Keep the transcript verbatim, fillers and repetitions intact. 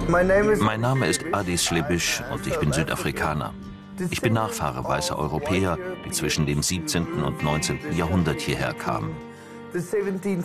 Mein Name ist Adis Schlebisch und ich bin Südafrikaner. Ich bin Nachfahre weißer Europäer, die zwischen dem siebzehnten und neunzehnten Jahrhundert hierher kamen.